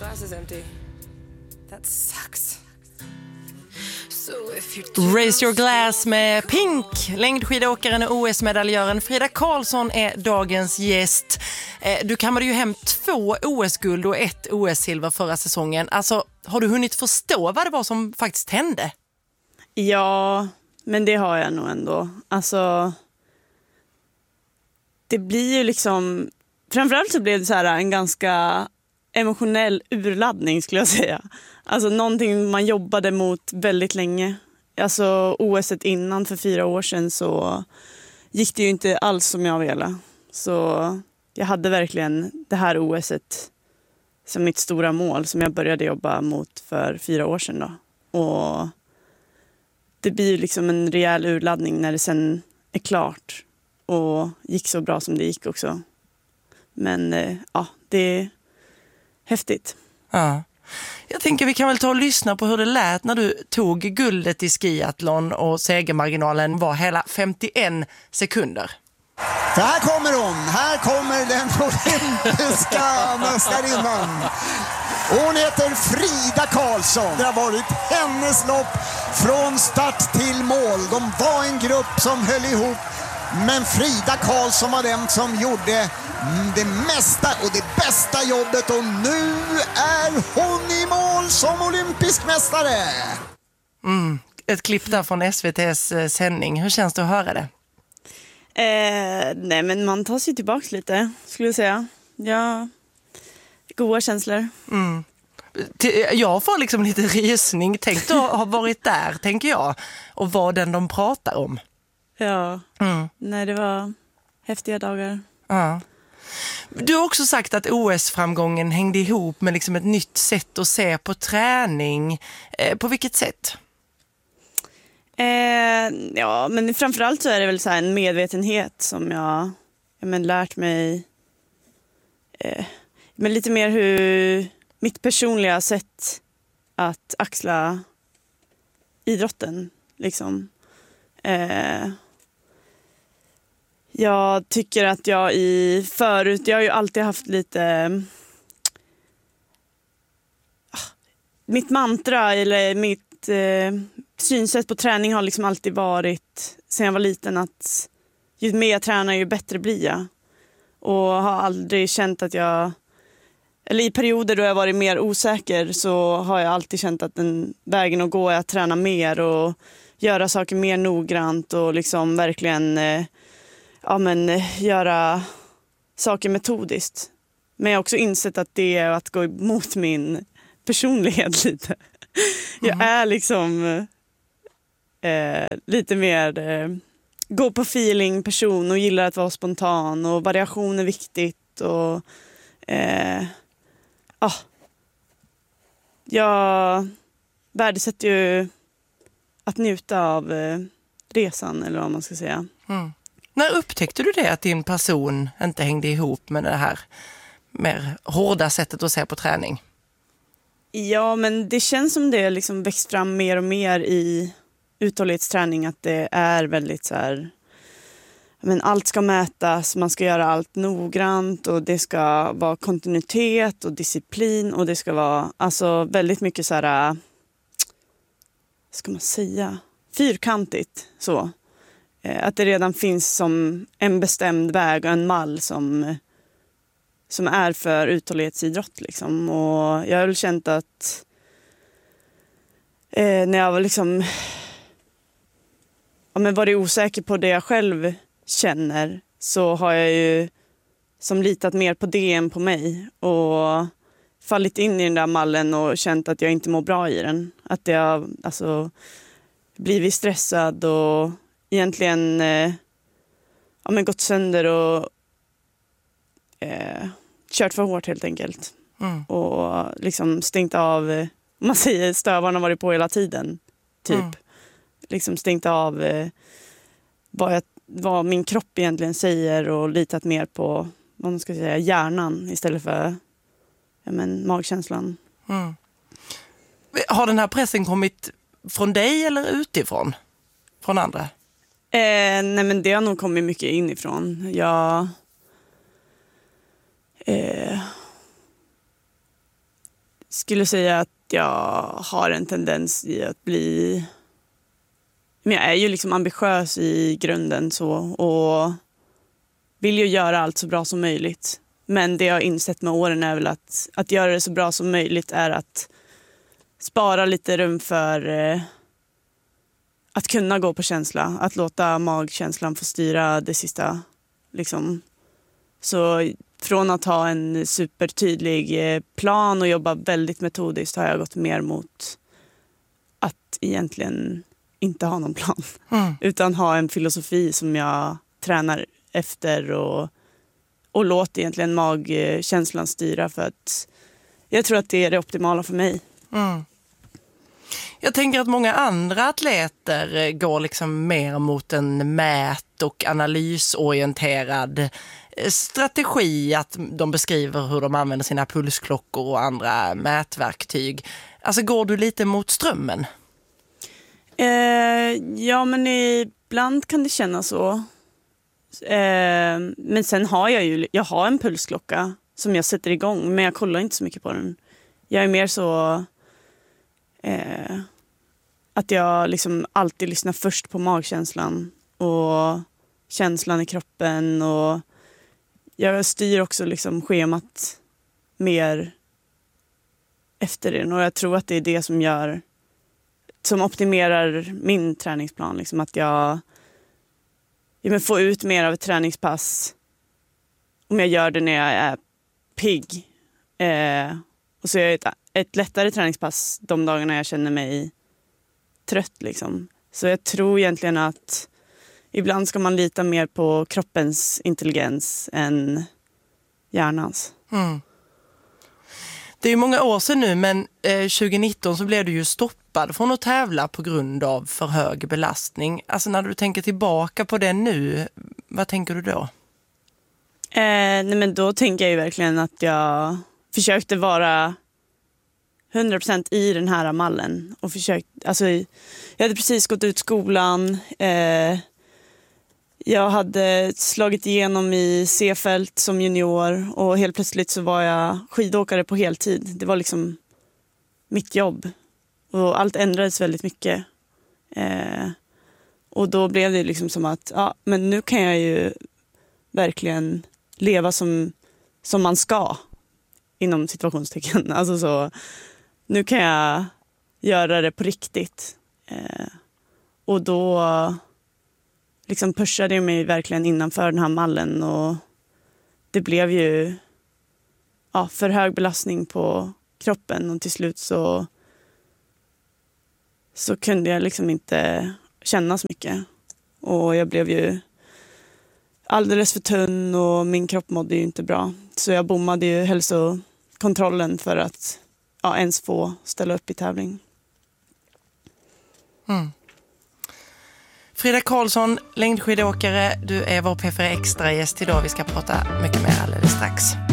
Glass is empty. That sucks. Raise your glass med Pink. Längdskidåkaren och OS-medaljören Frida Karlsson är dagens gäst. Du kammade ju hem 2 OS-guld och 1 OS-silver förra säsongen. Alltså, har du hunnit förstå vad det var som faktiskt hände? Ja, men det har jag nog ändå. Alltså, det blir ju liksom... Framförallt så blev det så här en ganska emotionell urladdning skulle jag säga. Alltså någonting man jobbade mot väldigt länge. Alltså OS:et innan för 4 år sedan så gick det ju inte alls som jag ville. Så jag hade verkligen det här OS:et som mitt stora mål som jag började jobba mot för 4 år sedan då. Och det blir liksom en rejäl urladdning när det sen är klart. Och gick så bra som det gick också. Men ja, det är häftigt. Ja. Jag tänker vi kan väl ta och lyssna på hur det lät när du tog guldet i skiathlon och segermarginalen var hela 51 sekunder. För här kommer hon. Här kommer den olympiska mästarinnan. Hon heter Frida Karlsson. Det har varit hennes lopp från start till mål. De var en grupp som höll ihop. Men Frida Karlsson var den som gjorde det mesta och det bästa jobbet. Och nu är hon i mål som olympisk mästare. Ett klipp där från SVT:s sändning. Hur känns det att höra det? Nej, men man tar sig tillbaka lite, skulle jag säga. Ja, goda känslor. Jag får liksom lite rysning. Tänk att ha varit där, tänker jag. Och vad den de pratar om. Ja, nej, det var häftiga dagar. Ja. Du har också sagt att OS-framgången hängde ihop med liksom ett nytt sätt att se på träning. På vilket sätt? Ja, men framförallt så är det väl så här en medvetenhet som jag lärt mig. Men lite mer hur mitt personliga sätt att axla idrotten liksom. Jag tycker att jag jag har ju alltid haft lite mitt mantra eller mitt synsätt på träning har liksom alltid varit sen jag var liten att ju mer jag tränar ju bättre blir jag. Och har aldrig känt att eller i perioder då jag varit mer osäker så har jag alltid känt att den vägen att gå är att träna mer och göra saker mer noggrant och liksom verkligen göra saker metodiskt. Men jag har också insett att det är att gå emot min personlighet lite. Jag är liksom lite mer gå på feeling person och gillar att vara spontan och variation är viktigt och jag värdesätter ju att njuta av resan eller vad man ska säga. När upptäckte du det att din person inte hängde ihop med det här mer hårda sättet att se på träning? Ja, men det känns som det liksom växt fram mer och mer i uthållighetsträning att det är väldigt så här, men allt ska mätas, man ska göra allt noggrant och det ska vara kontinuitet och disciplin och det ska vara alltså väldigt mycket så här, ska man säga, fyrkantigt så. Att det redan finns som en bestämd väg och en mall som är för uthållighetsidrott liksom. Och jag har väl känt att när jag var liksom varit osäker på det jag själv känner så har jag ju som litat mer på det än på mig och fallit in i den där mallen och känt att jag inte mår bra i den. Att jag blivit stressad och egentligen gått sönder och kört för hårt helt enkelt. Och liksom stängt av, om man säger stövarna varit på hela tiden typ. Liksom stängt av vad min kropp egentligen säger och litat mer på vad man ska säga hjärnan istället för magkänslan. Har den här pressen kommit från dig eller utifrån? Från andra? Nej, men det har nog kommit mycket inifrån. skulle säga att jag har en tendens i att bli... Men jag är ju liksom ambitiös i grunden så och vill ju göra allt så bra som möjligt. Men det jag har insett med åren är väl att göra det så bra som möjligt är att spara lite rum för att kunna gå på känsla. Att låta magkänslan få styra det sista. Liksom. Så från att ha en supertydlig plan och jobba väldigt metodiskt har jag gått mer mot att egentligen inte ha någon plan. Utan ha en filosofi som jag tränar efter och låter egentligen magkänslan styra för att jag tror att det är det optimala för mig. Jag tänker att många andra atleter går liksom mer mot en mät- och analysorienterad strategi, att de beskriver hur de använder sina pulsklockor och andra mätverktyg. Alltså går du lite mot strömmen? Ja, men ibland kan det kännas så. Men sen har jag har en pulsklocka som jag sätter igång, men jag kollar inte så mycket på den. Jag är mer så att jag liksom alltid lyssnar först på magkänslan och känslan i kroppen, och jag styr också liksom schemat mer efter det, och jag tror att det är det som optimerar min träningsplan, liksom att jag får ut mer av ett träningspass om jag gör det när jag är pigg. Och så gör jag ett lättare träningspass de dagarna jag känner mig trött. Liksom. Så jag tror egentligen att ibland ska man lita mer på kroppens intelligens än hjärnans. Det är ju många år sedan nu, men 2019 så blev du ju stoppad från att tävla på grund av för hög belastning. Alltså när du tänker tillbaka på det nu, vad tänker du då? Nej, men då tänker jag ju verkligen att jag försökte vara 100% i den här mallen. Och jag hade precis gått ut skolan. Jag hade slagit igenom i C-fält som junior och helt plötsligt så var jag skidåkare på heltid. Det var liksom mitt jobb och allt ändrades väldigt mycket. Och då blev det liksom som att men nu kan jag ju verkligen leva som man ska inom situationstecken. Alltså så, nu kan jag göra det på riktigt. Och då liksom pushade jag mig verkligen innanför den här mallen, och det blev ju för hög belastning på kroppen, och till slut så kunde jag liksom inte känna så mycket, och jag blev ju alldeles för tunn och min kropp mådde ju inte bra, så jag bommade ju hälsokontrollen för att ens få ställa upp i tävling. Frida Karlsson, längdskidåkare, du är vår P4 Extra-gäst idag. Vi ska prata mycket mer alldeles strax.